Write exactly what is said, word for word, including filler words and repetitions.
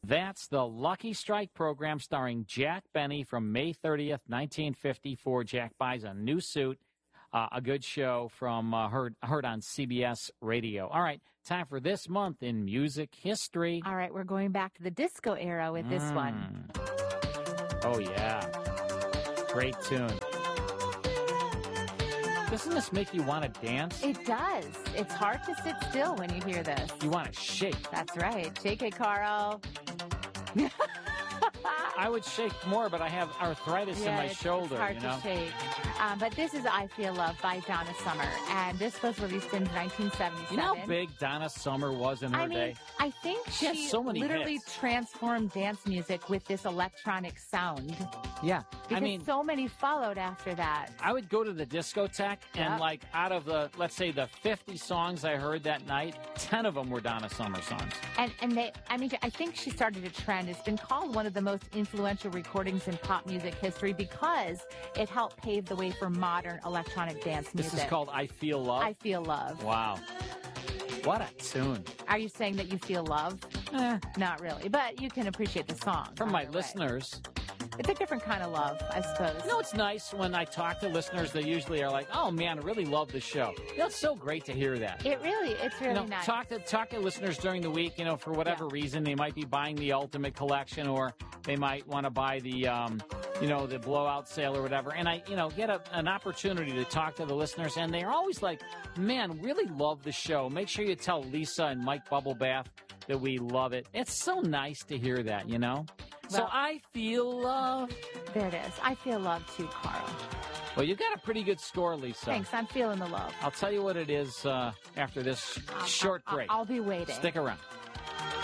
That's the Lucky Strike program starring Jack Benny from May thirtieth, nineteen fifty-four. Jack buys a new suit. Uh, a good show from uh, heard heard on C B S Radio. All right, time for this month in music history. All right, we're going back to the disco era with this Mm. one. Oh, yeah. Great tune. Doesn't this make you want to dance? It does. It's hard to sit still when you hear this. You want to shake. That's right. Shake it, Carl. I would shake more, but I have arthritis yeah, in my it's, shoulder. It's hard you know? to shake. Um, but this is I Feel Love by Donna Summer. And this was released in nineteen seventy-seven. You know how big Donna Summer was in her I mean, day? I think She she, had so many literally hits. transformed dance music with this electronic sound. Yeah. Because I mean, so many followed after that. I would go to the discotheque, and Yep. like out of the, let's say, the fifty songs I heard that night, ten of them were Donna Summer songs. And and they, I mean, I think she started a trend. It's been called one of the most influential recordings in pop music history because it helped pave the way for modern electronic dance music. This is called I Feel Love? I Feel Love. Wow. What a tune. Are you saying that you feel love? Eh, Not really, but you can appreciate the song. from my either way. listeners. It's a different kind of love, I suppose. You know, it's nice when I talk to listeners, they usually are like, oh, man, I really love the show. You know, it's so great to hear that. It really, it's really you know, nice. talk to talk to listeners during the week. You know, for whatever Yeah. reason, they might be buying the Ultimate Collection, or they might want to buy the, um, you know, the blowout sale or whatever. And I, you know, get a, an opportunity to talk to the listeners, and they're always like, "Man, really love the show. Make sure you tell Lisa and Mike Bubblebath that we love it." It's so nice to hear that, you know. So Well- I feel love. There it is. I feel love too, Carl. Well, you got a pretty good score, Lisa. Thanks. I'm feeling the love. I'll tell you what it is uh, after this I'll- short I'll- break. I'll be waiting. Stick around.